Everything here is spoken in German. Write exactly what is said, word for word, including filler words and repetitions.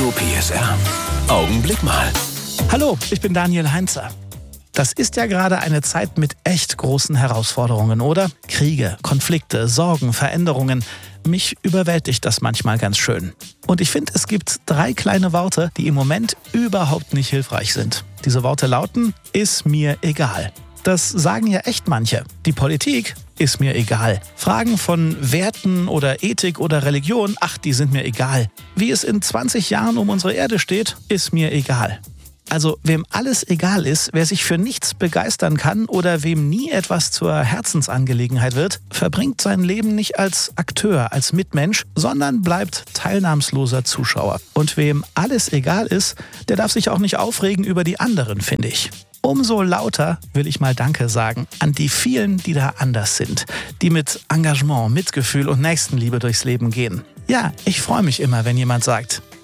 Radio P S R. Augenblick mal. Hallo, ich bin Daniel Heinzer. Das ist ja gerade eine Zeit mit echt großen Herausforderungen, oder? Kriege, Konflikte, Sorgen, Veränderungen. Mich überwältigt das manchmal ganz schön. Und ich finde, es gibt drei kleine Worte, die im Moment überhaupt nicht hilfreich sind. Diese Worte lauten: ist mir egal. Das sagen ja echt manche. Die Politik ist mir egal. Fragen von Werten oder Ethik oder Religion, ach, die sind mir egal. Wie es in zwanzig Jahren um unsere Erde steht, ist mir egal. Also wem alles egal ist, wer sich für nichts begeistern kann oder wem nie etwas zur Herzensangelegenheit wird, verbringt sein Leben nicht als Akteur, als Mitmensch, sondern bleibt teilnahmsloser Zuschauer. Und wem alles egal ist, der darf sich auch nicht aufregen über die anderen, finde ich. Umso lauter will ich mal Danke sagen an die vielen, die da anders sind, die mit Engagement, Mitgefühl und Nächstenliebe durchs Leben gehen. Ja, ich freue mich immer, wenn jemand sagt: